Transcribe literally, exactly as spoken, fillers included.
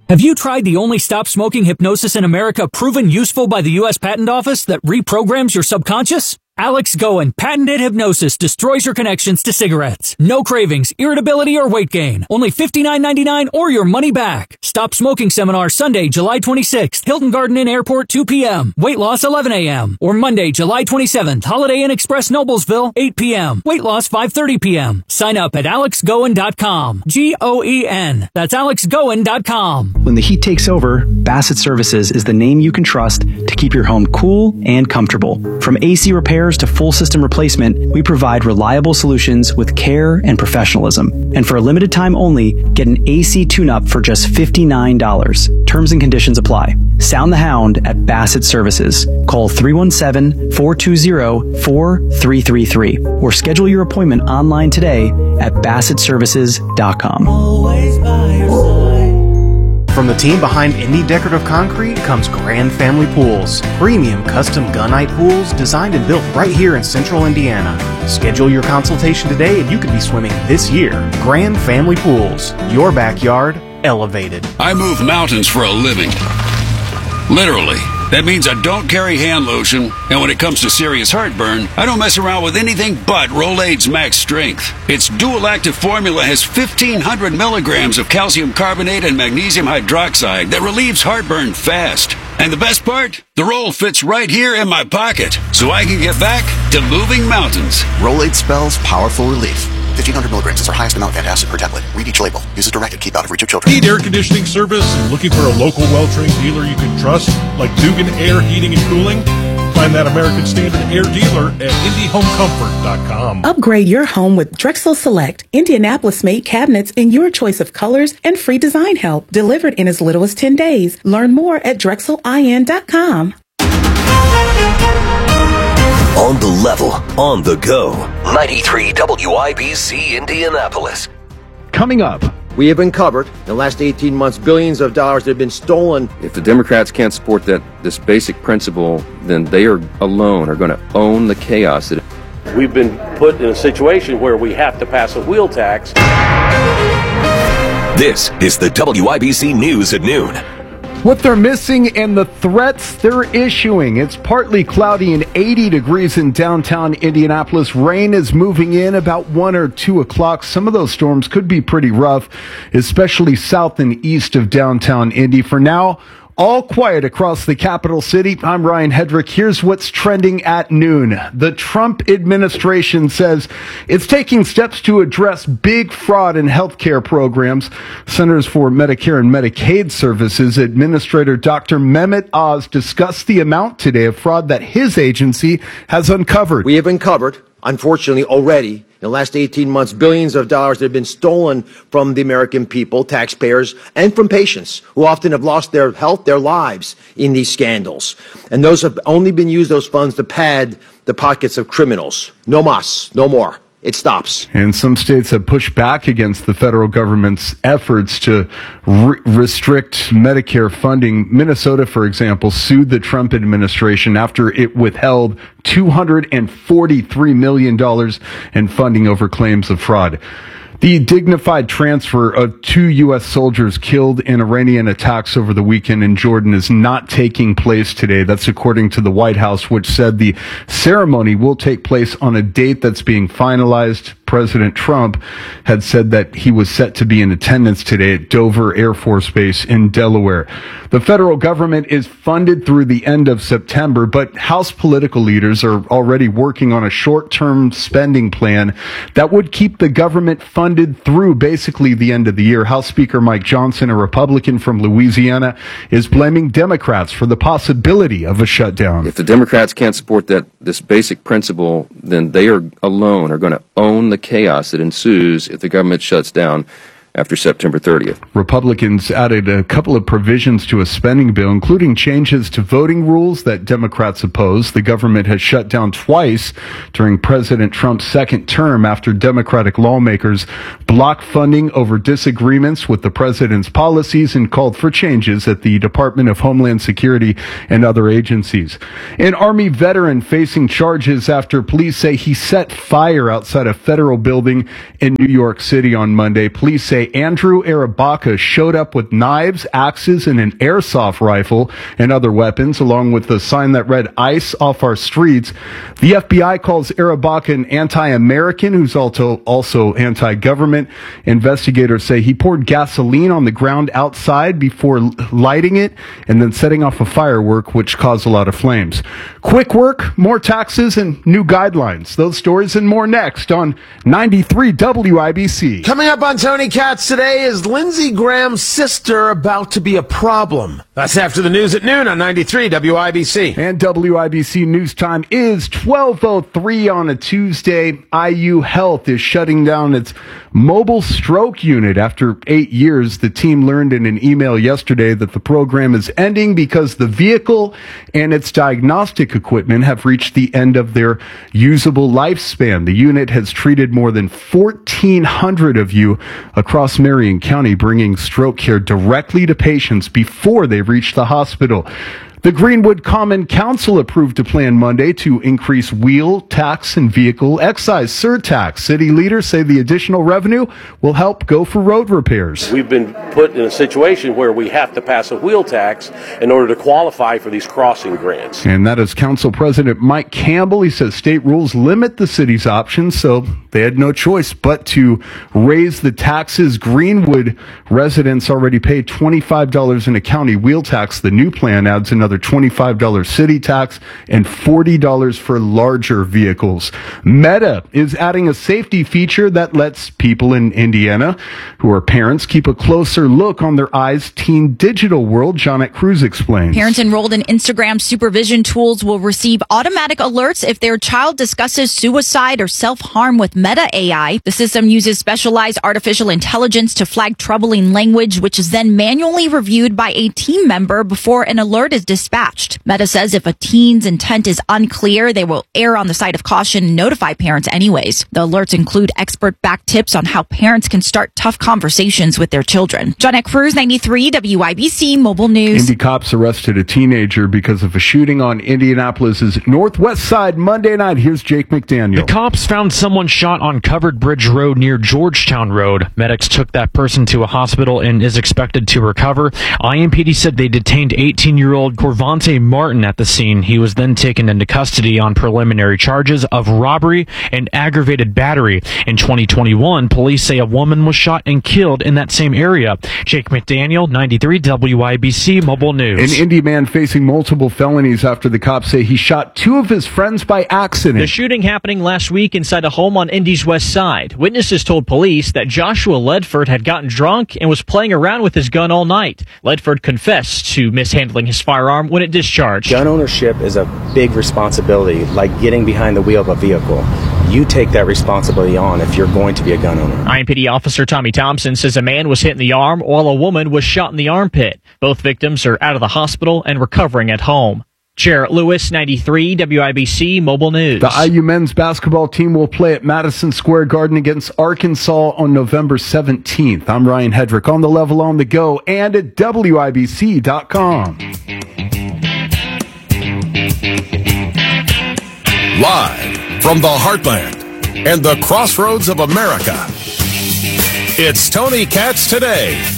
Have you tried the only stop smoking hypnosis in America proven useful by the U S Patent Office that reprograms your subconscious? Alex Goen patented hypnosis destroys your connections to cigarettes. No cravings, irritability, or weight gain. Only fifty-nine ninety-nine or your money back. Stop smoking seminar Sunday, July twenty-sixth, Hilton Garden Inn Airport, two p.m. Weight loss, eleven a.m. Or Monday, July twenty-seventh, Holiday Inn Express, Noblesville, eight p.m. Weight loss, five thirty p.m. Sign up at alex goen dot com. G O E N. That's alex goen dot com. When the heat takes over, Bassett Services is the name you can trust to keep your home cool and comfortable. From A C repairs to full system replacement, we provide reliable solutions with care and professionalism. And for a limited time only, get an A C tune-up for just fifty-nine dollars. Terms and conditions apply. Sound the hound at Bassett Services. Call three one seven, four two zero, four three three three or schedule your appointment online today at bassett services dot com. Always by your side. From the team behind Indy Decorative Concrete comes Grand Family Pools, premium custom gunite pools designed and built right here in central Indiana. Schedule your consultation today and you could be swimming this year. Grand Family Pools, your backyard elevated. I move mountains for a living. Literally. That means I don't carry hand lotion, and when it comes to serious heartburn, I don't mess around with anything but Rolaids Max Strength. Its dual-active formula has fifteen hundred milligrams of calcium carbonate and magnesium hydroxide that relieves heartburn fast. And the best part? The roll fits right here in my pocket, so I can get back to moving mountains. Rolaids spells powerful relief. fifteen hundred milligrams is our highest amount of antacid per tablet. Read each label. Use as directed. Keep out of reach of children. Need air conditioning service and looking for a local well-trained dealer you can trust, like Dugan Air Heating and Cooling? Find that American Standard Air dealer at indy home comfort dot com. Upgrade your home with Drexel Select, Indianapolis-made cabinets in your choice of colors and free design help, delivered in as little as ten days. Learn more at drexel in dot com. On the level, on the go. ninety-three W I B C Indianapolis. Coming up, we have uncovered in the last eighteen months billions of dollars that have been stolen. If the Democrats can't support that this basic principle, then they are alone are going to own the chaos. That We've been put in a situation where we have to pass a wheel tax. This is the W I B C News at noon. What they're missing and the threats they're issuing. It's partly cloudy and eighty degrees in downtown Indianapolis. Rain is moving in about one or two o'clock. Some of those storms could be pretty rough, especially south and east of downtown Indy. For now, all quiet across the capital city. I'm Ryan Hedrick. Here's what's trending at noon. The Trump administration says it's taking steps to address big fraud in healthcare programs. Centers for Medicare and Medicaid Services Administrator Doctor Mehmet Oz discussed the amount today of fraud that his agency has uncovered. We have uncovered, unfortunately, already in the last eighteen months, billions of dollars that have been stolen from the American people, taxpayers, and from patients who often have lost their health, their lives in these scandals. And those have only been used, those funds, to pad the pockets of criminals. No mas, no more. It stops. And some states have pushed back against the federal government's efforts to re- restrict Medicare funding. Minnesota, for example, sued the Trump administration after it withheld two hundred forty-three million dollars in funding over claims of fraud. The dignified transfer of two U S soldiers killed in Iranian attacks over the weekend in Jordan is not taking place today. That's according to the White House, which said the ceremony will take place on a date that's being finalized. President Trump had said that he was set to be in attendance today at Dover Air Force Base in Delaware. The federal government is funded through the end of September, but House political leaders are already working on a short-term spending plan that would keep the government funded through basically the end of the year. House Speaker Mike Johnson, a Republican from Louisiana, is blaming Democrats for the possibility of a shutdown. If the Democrats can't support that this basic principle, then they are alone are going to own the chaos that ensues if the government shuts down after September thirtieth. Republicans added a couple of provisions to a spending bill, including changes to voting rules that Democrats oppose. The government has shut down twice during President Trump's second term after Democratic lawmakers blocked funding over disagreements with the president's policies and called for changes at the Department of Homeland Security and other agencies. An Army veteran facing charges after police say he set fire outside a federal building in New York City on Monday. Police say say Andrew Arabaka showed up with knives, axes, and an airsoft rifle and other weapons, along with the sign that read "ICE off our streets." The F B I calls Arabaka an anti-American who's also, also anti-government. Investigators say he poured gasoline on the ground outside before lighting it and then setting off a firework, which caused a lot of flames. Quick work, more taxes, and new guidelines. Those stories and more next on ninety-three W I B C. Coming up on Tony Katz today, is Lindsey Graham's sister about to be a problem? That's after the news at noon on ninety-three W I B C. And W I B C News Time is twelve oh three on a Tuesday. I U Health is shutting down its mobile stroke unit. After eight years, the team learned in an email yesterday that the program is ending because the vehicle and its diagnostic equipment have reached the end of their usable lifespan. The unit has treated more than fourteen hundred of you across Marion County, bringing stroke care directly to patients before they reach the hospital. The Greenwood Common Council approved a plan Monday to increase wheel tax and vehicle excise surtax. City leaders say the additional revenue will help go for road repairs. We've been put in a situation where we have to pass a wheel tax in order to qualify for these crossing grants. And that is Council President Mike Campbell. He says state rules limit the city's options, so they had no choice but to raise the taxes. Greenwood residents already pay twenty-five dollars in a county wheel tax. The new plan adds another twenty-five dollars city tax and forty dollars for larger vehicles. Meta is adding a safety feature that lets people in Indiana who are parents keep a closer look on their eyes' teen digital world. Janet Cruz explains. Parents enrolled in Instagram supervision tools will receive automatic alerts if their child discusses suicide or self-harm with Meta A I. The system uses specialized artificial intelligence to flag troubling language, which is then manually reviewed by a team member before an alert is dispatched. Meta says if a teen's intent is unclear, they will err on the side of caution and notify parents anyways. The alerts include expert-backed tips on how parents can start tough conversations with their children. Janet Cruz, ninety-three W I B C Mobile News. Indy cops arrested a teenager because of a shooting on Indianapolis's northwest side Monday night. Here's Jake McDaniel. The cops found someone shot on Covered Bridge Road near Georgetown Road. Medics took that person to a hospital and is expected to recover. I M P D said they detained eighteen-year-old Corvante Martin at the scene. He was then taken into custody on preliminary charges of robbery and aggravated battery. In twenty twenty-one, police say a woman was shot and killed in that same area. Jake McDaniel, ninety-three W I B C Mobile News. An Indy man facing multiple felonies after the cops say he shot two of his friends by accident. The shooting happening last week inside a home on Indy's west side. Witnesses told police that Joshua Ledford had gotten drunk and was playing around with his gun all night. Ledford confessed to mishandling his firearm when it discharged. Gun ownership is a big responsibility, like getting behind the wheel of a vehicle. You take that responsibility on if you're going to be a gun owner. I M P D officer Tommy Thompson says a man was hit in the arm while a woman was shot in the armpit. Both victims are out of the hospital and recovering at home. Jarrett Lewis, ninety-three W I B C Mobile News. The I U men's basketball team will play at Madison Square Garden against Arkansas on November seventeenth. I'm Ryan Hedrick on the level, on the go, and at W I B C dot com. Live from the heartland and the crossroads of America, it's Tony Katz Today.